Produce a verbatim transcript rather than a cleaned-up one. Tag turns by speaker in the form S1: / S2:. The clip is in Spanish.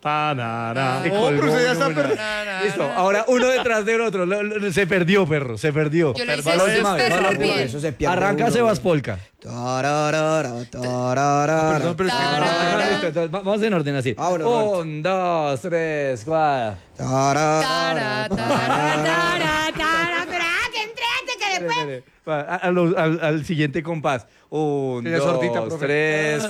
S1: Tarara.
S2: Se
S3: No,
S2: colgó
S3: pero usted ya está
S2: una.
S3: perdido.
S2: Listo, ahora uno detrás del otro. Lo- lo- Se perdió, perro, se perdió.
S4: Yo lo hice
S2: Va la última vez, va la
S4: súper
S2: última
S4: bien.
S2: vez.
S5: Eso se pierde
S2: Arranca
S5: uno,
S2: Sebas
S5: güey.
S2: Polka.
S5: Tararara, tararara.
S3: Perdón, pero es que no
S4: Tarara.
S3: me-
S2: Listo, entonces, va- vamos en orden así.
S5: Ah, bueno, Roberto.
S2: Un, dos, tres, cuatro.
S5: Tararara,
S4: Tara, tara, tara, tara, pero ah, que entrete, que después
S2: Va, a- a lo- al, al siguiente compás. Un,
S3: Ella es sordita,
S2: dos,
S3: profe.
S2: tres,